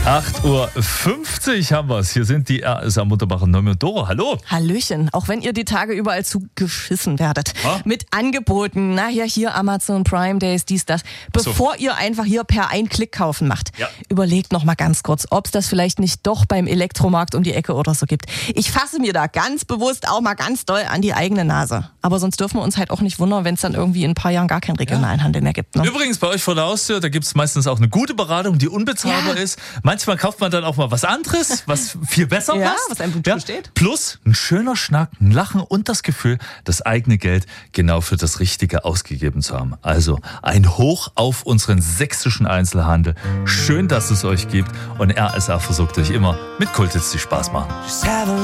8:50 Uhr haben wir es. Hier sind die RSA Mutterbacher Nomi und Doro. Hallo. Hallöchen. Auch wenn ihr die Tage überall zugeschissen werdet. Mit Angeboten. Na ja, hier Amazon Prime Days, dies, das. Bevor ihr einfach hier per Ein-Klick kaufen macht. Ja. Überlegt noch mal ganz kurz, ob es das vielleicht nicht doch beim Elektromarkt um die Ecke oder so gibt. Ich fasse mir da ganz bewusst auch mal ganz doll an die eigene Nase. Aber sonst dürfen wir uns halt auch nicht wundern, wenn es dann irgendwie in ein paar Jahren gar keinen regionalen Handel mehr gibt. Ne? Übrigens, bei euch vor der Haustür, da gibt es meistens auch eine gute Beratung, die unbezahlbar ist. Manchmal kauft man dann auch mal was anderes, was viel besser passt. Was einem gut steht. Plus ein schöner Schnack, ein Lachen und das Gefühl, das eigene Geld genau für das Richtige ausgegeben zu haben. Also ein Hoch auf unseren sächsischen Einzelhandel. Schön, dass es euch gibt und RSA versucht euch immer mit Kulthits, die Spaß machen.